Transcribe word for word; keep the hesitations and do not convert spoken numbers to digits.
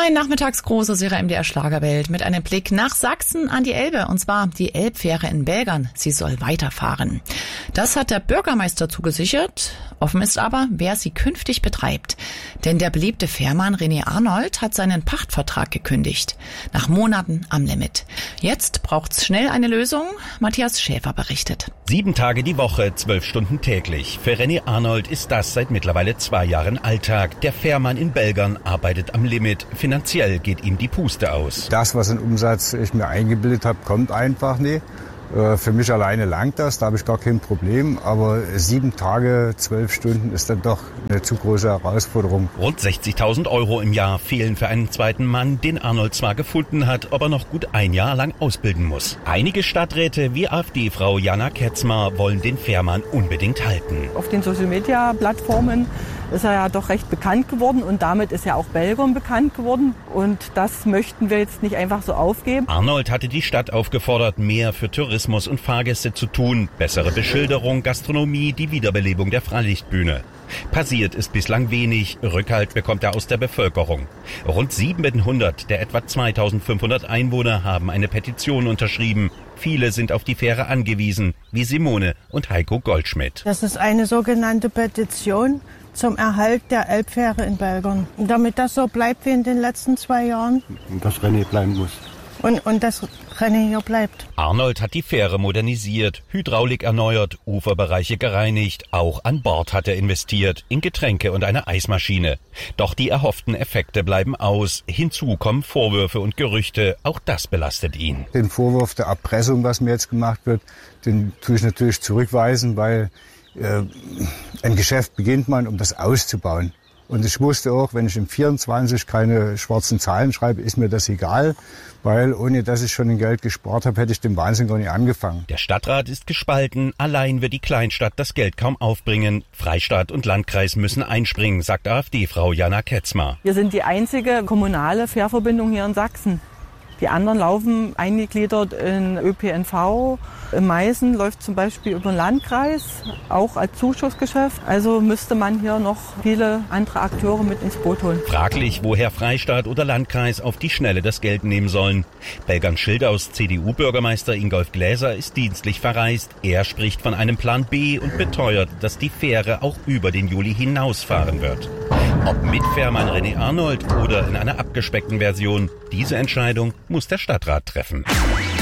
Ein nachmittagsgroßes ihrer M D R Schlagerwelt mit einem Blick nach Sachsen an die Elbe, und zwar die Elbfähre in Belgern. Sie soll weiterfahren. Das hat der Bürgermeister zugesichert. Offen ist aber, wer sie künftig betreibt. Denn der beliebte Fährmann René Arnold hat seinen Pachtvertrag gekündigt. Nach Monaten am Limit. Jetzt braucht's schnell eine Lösung. Matthias Schäfer berichtet. Sieben Tage die Woche, zwölf Stunden täglich. Für René Arnold ist das seit mittlerweile zwei Jahren Alltag. Der Fährmann in Belgern arbeitet am Limit. Finanziell geht ihm die Puste aus. Das, was in Umsatz ich mir eingebildet habe, kommt einfach nicht. Für mich alleine langt das, da habe ich gar kein Problem. Aber sieben Tage, zwölf Stunden ist dann doch eine zu große Herausforderung. Rund sechzigtausend Euro im Jahr fehlen für einen zweiten Mann, den Arnold zwar gefunden hat, aber noch gut ein Jahr lang ausbilden muss. Einige Stadträte wie AfD-Frau Jana Ketzmer wollen den Fährmann unbedingt halten. Auf den Social-Media-Plattformen ist er ja doch recht bekannt geworden und damit ist ja auch Belgern bekannt geworden. Und das möchten wir jetzt nicht einfach so aufgeben. Arnold hatte die Stadt aufgefordert, mehr für Tourismus und Fahrgäste zu tun. Bessere Beschilderung, Gastronomie, die Wiederbelebung der Freilichtbühne. Passiert ist bislang wenig, Rückhalt bekommt er aus der Bevölkerung. Rund siebenhundert der etwa zweitausendfünfhundert Einwohner haben eine Petition unterschrieben. Viele sind auf die Fähre angewiesen, wie Simone und Heiko Goldschmidt. Das ist eine sogenannte Petition zum Erhalt der Elbfähre in Belgern. Damit das so bleibt wie in den letzten zwei Jahren. Und das René bleiben muss. Und, und das René hier bleibt. Arnold hat die Fähre modernisiert, Hydraulik erneuert, Uferbereiche gereinigt. Auch an Bord hat er investiert, in Getränke und eine Eismaschine. Doch die erhofften Effekte bleiben aus. Hinzu kommen Vorwürfe und Gerüchte. Auch das belastet ihn. Den Vorwurf der Erpressung, was mir jetzt gemacht wird, den tue ich natürlich zurückweisen, weil äh, ein Geschäft beginnt man, um das auszubauen. Und ich wusste auch, wenn ich im vierundzwanzig keine schwarzen Zahlen schreibe, ist mir das egal, weil ohne dass ich schon ein Geld gespart habe, hätte ich den Wahnsinn gar nicht angefangen. Der Stadtrat ist gespalten, allein wird die Kleinstadt das Geld kaum aufbringen. Freistaat und Landkreis müssen einspringen, sagt AfD-Frau Jana Ketzmer. Wir sind die einzige kommunale Fährverbindung hier in Sachsen. Die anderen laufen eingegliedert in Ö P N V. In Meißen läuft zum Beispiel über den Landkreis, auch als Zuschussgeschäft. Also müsste man hier noch viele andere Akteure mit ins Boot holen. Fraglich, woher Freistaat oder Landkreis auf die Schnelle das Geld nehmen sollen. Belgern-Schildaus C D U-Bürgermeister Ingolf Gläser ist dienstlich verreist. Er spricht von einem Plan B und beteuert, dass die Fähre auch über den Juli hinausfahren wird. Ob mit Fährmann René Arnold oder in einer abgespeckten Version, diese Entscheidung muss der Stadtrat treffen.